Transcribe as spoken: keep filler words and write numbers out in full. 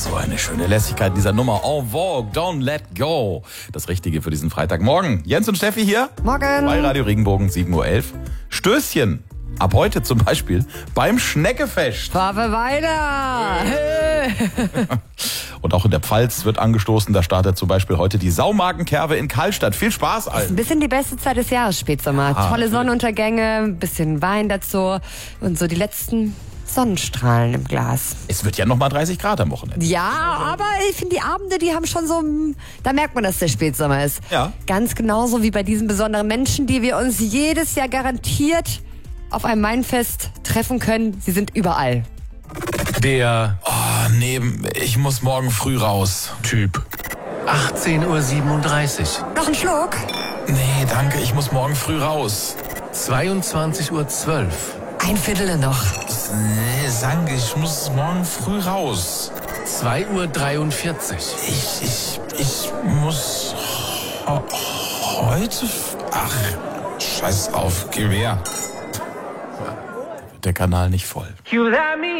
So eine schöne Lässigkeit in dieser Nummer. En vogue, don't let go. Das Richtige für diesen Freitagmorgen. Jens und Steffi hier. Morgen. Bei Radio Regenbogen, sieben Uhr elf. Stößchen. Ab heute zum Beispiel beim Schneckefest. Pfaffe weiter. Und auch in der Pfalz wird angestoßen. Da startet zum Beispiel heute die Saumagenkerwe in Karlstadt. Viel Spaß allen. Ein bisschen die beste Zeit des Jahres, Spätsommer. Ah, Tolle natürlich. Sonnenuntergänge, ein bisschen Wein dazu und so die letzten Sonnenstrahlen im Glas. Es wird ja noch mal dreißig Grad am Wochenende. Ja, aber ich finde, die Abende, die haben schon so, da merkt man, dass der Spätsommer ist. Ja. Ganz genauso wie bei diesen besonderen Menschen, die wir uns jedes Jahr garantiert auf einem Mainfest treffen können. Sie sind überall. Der Oh, nee, ich muss morgen früh raus. Typ achtzehn Uhr siebenunddreißig, Noch ein Schluck? Nee, danke, ich muss morgen früh raus. zweiundzwanzig Uhr zwölf, Ein Viertel noch. Nee, danke, ich muss morgen früh raus. zwei Uhr dreiundvierzig, Ich, ich, ich muss ho- heute... f- Ach, scheiß auf, geh her. Der Kanal nicht voll.